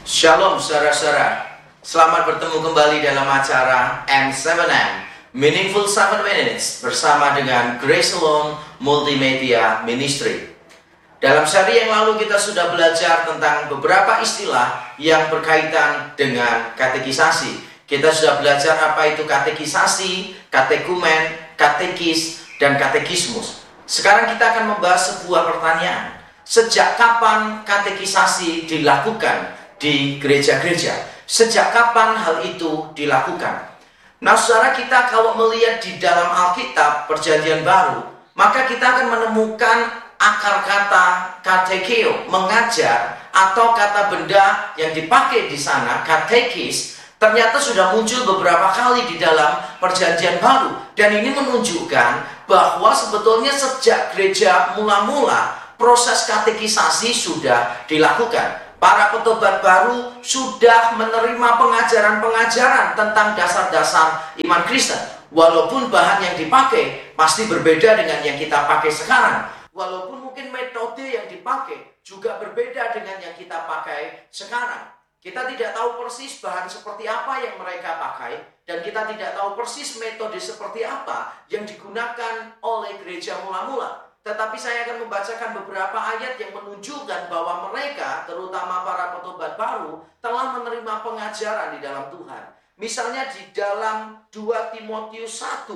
Shalom saudara-saudara, selamat bertemu kembali dalam acara M7M Meaningful 7 Minutes bersama dengan Grace Alone Multimedia Ministry. Dalam seri yang lalu kita sudah belajar tentang beberapa istilah yang berkaitan dengan katekisasi. Kita sudah belajar apa itu katekisasi, katekumen, katekis, dan katekismus. Sekarang kita akan membahas sebuah pertanyaan. Sejak kapan katekisasi dilakukan di gereja-gereja? Sejak kapan hal itu dilakukan? Nah, saudara, kita kalau melihat di dalam Alkitab Perjanjian Baru, maka kita akan menemukan akar kata katekeo, mengajar, atau kata benda yang dipakai di sana, katekis, ternyata sudah muncul beberapa kali di dalam Perjanjian Baru. Dan ini menunjukkan bahwa sebetulnya sejak gereja mula-mula, proses katekisasi sudah dilakukan. Para petobat baru sudah menerima pengajaran-pengajaran tentang dasar-dasar iman Kristen. Walaupun bahan yang dipakai pasti berbeda dengan yang kita pakai sekarang. Walaupun mungkin metode yang dipakai juga berbeda dengan yang kita pakai sekarang. Kita tidak tahu persis bahan seperti apa yang mereka pakai. Dan kita tidak tahu persis metode seperti apa yang digunakan oleh gereja mula-mula. Tetapi saya akan membacakan beberapa ayat yang menunjukkan bahwa mereka, terutama para petobat baru, telah menerima pengajaran di dalam Tuhan. Misalnya di dalam 2 Timotius 1,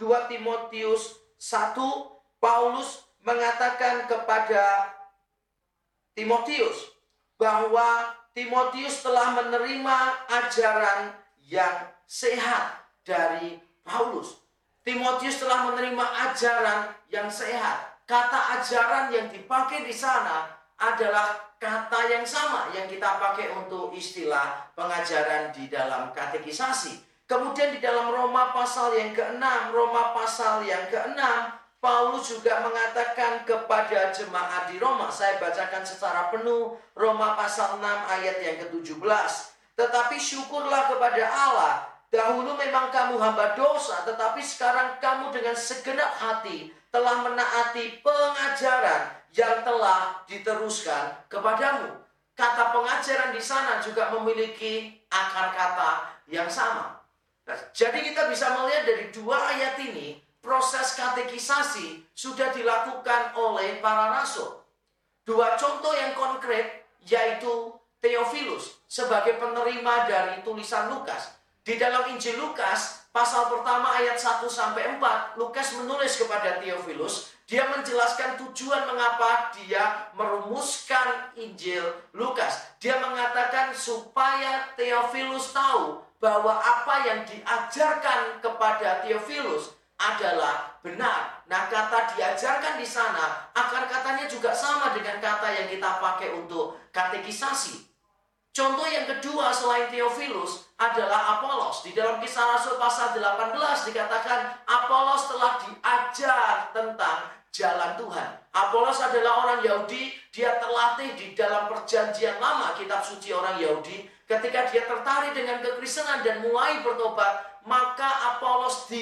Paulus mengatakan kepada Timotius bahwa Timotius telah menerima ajaran yang sehat dari Paulus. Timotius telah menerima ajaran yang sehat. Kata ajaran yang dipakai di sana adalah kata yang sama yang kita pakai untuk istilah pengajaran di dalam katekisasi. Kemudian di dalam Roma pasal yang ke-6, Paulus juga mengatakan kepada jemaat di Roma. Saya bacakan secara penuh Roma pasal 6 ayat yang ke-17. Tetapi syukurlah kepada Allah, dahulu memang kamu hamba dosa, tetapi sekarang kamu dengan segenap hati telah menaati pengajaran yang telah diteruskan kepadamu. Kata pengajaran di sana juga memiliki akar kata yang sama. Nah, jadi kita bisa melihat dari dua ayat ini, proses katekisasi sudah dilakukan oleh para rasul. Dua contoh yang konkret, yaitu Theophilus sebagai penerima dari tulisan Lukas. Di dalam Injil Lukas, pasal pertama ayat 1-4, Lukas menulis kepada Theophilus, dia menjelaskan tujuan mengapa dia merumuskan Injil Lukas. Dia mengatakan supaya Theophilus tahu bahwa apa yang diajarkan kepada Theophilus adalah benar. Nah, kata diajarkan di sana, akar katanya juga sama dengan kata yang kita pakai untuk katekisasi. Contoh yang kedua selain Theophilus adalah Apolos. Di dalam Kisah Rasul pasal 18 dikatakan Apolos telah diajar tentang jalan Tuhan. Apolos adalah orang Yahudi, dia terlatih di dalam Perjanjian Lama, kitab suci orang Yahudi. Ketika dia tertarik dengan kekristenan dan mulai bertobat, maka Apolos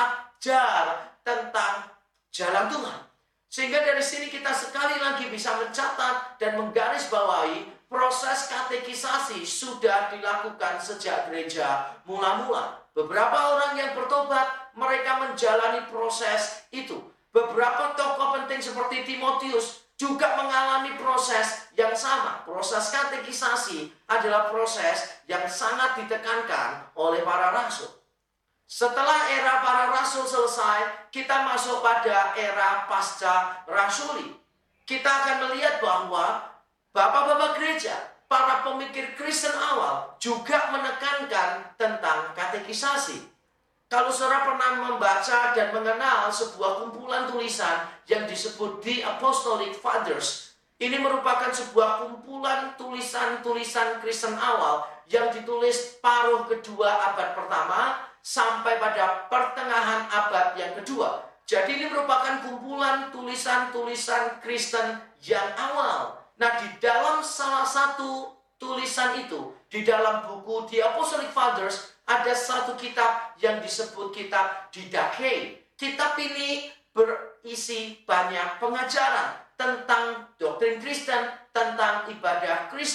diajar tentang jalan Tuhan. Sehingga dari sini kita sekali lagi bisa mencatat dan menggarisbawahi proses katekisasi sudah dilakukan sejak gereja mula-mula. Beberapa orang yang bertobat, mereka menjalani proses itu. Beberapa tokoh penting seperti Timotius juga mengalami proses yang sama. Proses katekisasi adalah proses yang sangat ditekankan oleh para rasul. Setelah era para rasul selesai, kita masuk pada era pasca rasuli. Kita akan melihat bahwa bapak-bapak gereja, para pemikir Kristen awal juga menekankan tentang katekisasi. Kalau saudara pernah membaca dan mengenal sebuah kumpulan tulisan yang disebut The Apostolic Fathers, ini merupakan sebuah kumpulan tulisan-tulisan Kristen awal yang ditulis paruh kedua abad pertama sampai pada pertengahan abad yang kedua. Jadi ini merupakan kumpulan tulisan-tulisan Kristen yang awal. Nah, di dalam salah satu tulisan itu, di dalam buku The Apostolic Fathers, ada satu kitab yang disebut kitab Didache. Kitab ini berisi banyak pengajaran tentang doktrin Kristen, tentang ibadah Kristen.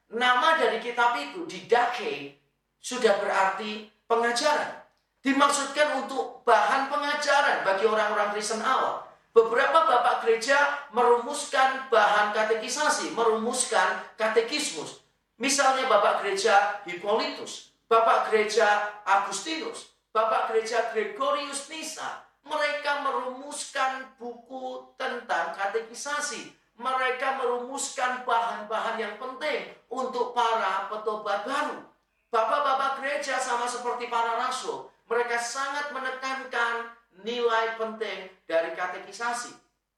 Nama dari kitab itu, Didache, sudah berarti pengajaran. Dimaksudkan untuk bahan pengajaran bagi orang-orang Kristen awal. Beberapa bapak gereja merumuskan bahan katekisasi, merumuskan katekismus. Misalnya bapak gereja Hippolytus, bapak gereja Agustinus, bapak gereja Gregorius Nyssa. Mereka merumuskan buku tentang katekisasi. Mereka merumuskan bahan-bahan yang penting untuk para petobat baru. Bapak-bapak gereja sama seperti para rasul, mereka sangat menekankan nilai penting dari katekisasi.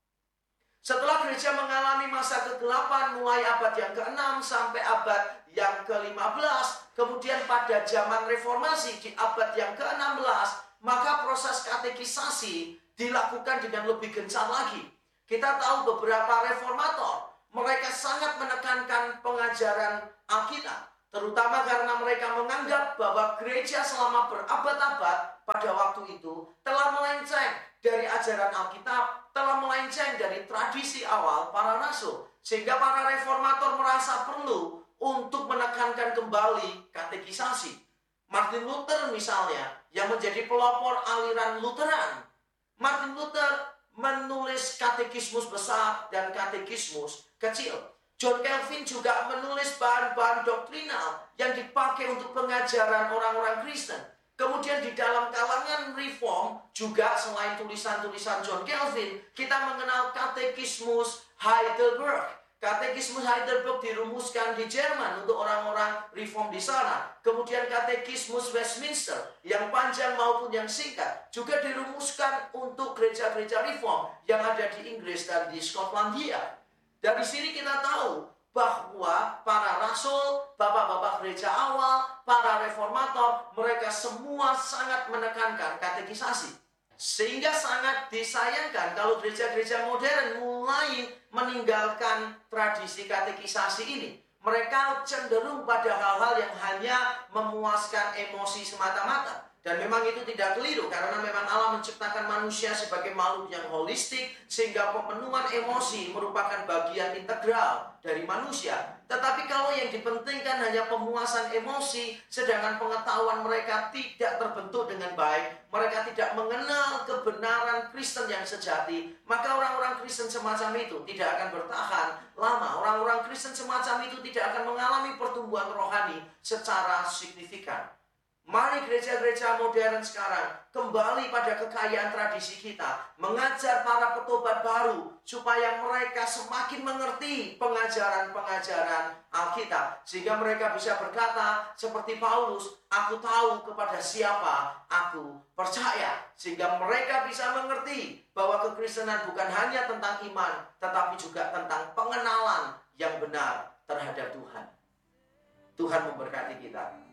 Setelah gereja mengalami masa kegelapan mulai abad yang ke-6 sampai abad yang ke-15, kemudian pada zaman reformasi di abad yang ke-16, maka proses katekisasi dilakukan dengan lebih gencar lagi. Kita tahu beberapa reformator, mereka sangat menekankan pengajaran Alkitab, terutama karena mereka menganggap bahwa gereja selama berabad-abad pada waktu itu telah melenceng dari ajaran Alkitab, telah melenceng dari tradisi awal para rasul. Sehingga para reformator merasa perlu untuk menekankan kembali katekisasi. Martin Luther misalnya, yang menjadi pelopor aliran Lutheran. Martin Luther menulis katekismus besar dan katekismus kecil. John Calvin juga menulis bahan-bahan doktrinal yang dipakai untuk pengajaran orang-orang Kristen. Kemudian di dalam kalangan reform juga selain tulisan-tulisan John Calvin, kita mengenal katekismus Heidelberg. Katekismus Heidelberg dirumuskan di Jerman untuk orang-orang reform di sana. Kemudian katekismus Westminster yang panjang maupun yang singkat juga dirumuskan untuk gereja-gereja reform yang ada di Inggris dan di Skotlandia. Dari sini kita tahu bahwa para rasul, bapak-bapak gereja awal, para reformator, mereka semua sangat menekankan katekisasi. Sehingga sangat disayangkan kalau gereja-gereja modern mulai meninggalkan tradisi katekisasi ini. Mereka cenderung pada hal-hal yang hanya memuaskan emosi semata-mata. Dan memang itu tidak keliru, karena memang Allah menciptakan manusia sebagai makhluk yang holistik, sehingga pemenuhan emosi merupakan bagian integral dari manusia. Tetapi kalau yang dipentingkan hanya pemuasan emosi, sedangkan pengetahuan mereka tidak terbentuk dengan baik, mereka tidak mengenal kebenaran Kristen yang sejati, maka orang-orang Kristen semacam itu tidak akan bertahan lama. Orang-orang Kristen semacam itu tidak akan mengalami pertumbuhan rohani secara signifikan. Mari gereja-gereja modern sekarang kembali pada kekayaan tradisi kita, mengajar para petobat baru supaya mereka semakin mengerti pengajaran-pengajaran Alkitab, sehingga mereka bisa berkata seperti Paulus, aku tahu kepada siapa aku percaya, sehingga mereka bisa mengerti bahwa kekristenan bukan hanya tentang iman, tetapi juga tentang pengenalan yang benar terhadap Tuhan. Tuhan memberkati kita.